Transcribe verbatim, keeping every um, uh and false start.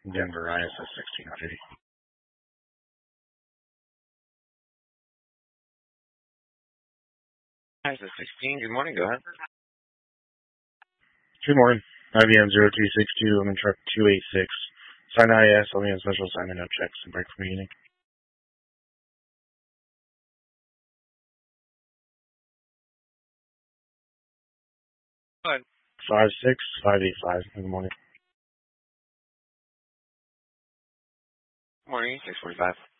Denver I S S sixteen hundred. I S S sixteen, good morning, go ahead. Good morning. I B M zero two six two, I'm in truck two eight six. Sign I S, I'll be on special assignment, no checks, and break for meeting. Go ahead. five six five eight five, good morning. Morning, six forty-five.